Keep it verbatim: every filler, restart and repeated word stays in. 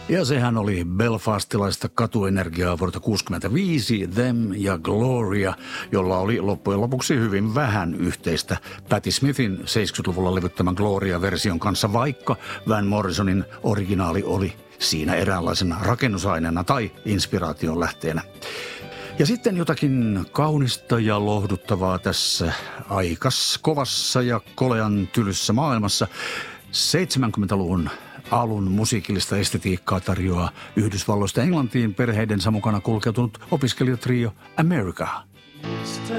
Ja sehän oli belfastilaista katuenergiaa vuodelta kuusikymmentäviisi, Them ja Gloria, jolla oli loppujen lopuksi hyvin vähän yhteistä Patti Smithin seitsemänkymmentäluvulla levyttämän Gloria-version kanssa, vaikka Van Morrisonin originaali oli siinä eräänlaisena rakennusaineena tai inspiraation lähteenä. Ja sitten jotakin kaunista ja lohduttavaa tässä aikas kovassa ja kolean tylyssä maailmassa. seitsemänkymmentäluvun alun musiikillista estetiikkaa tarjoaa Yhdysvalloista Englantiin perheidensä mukana kulkeutunut opiskelijatrio America.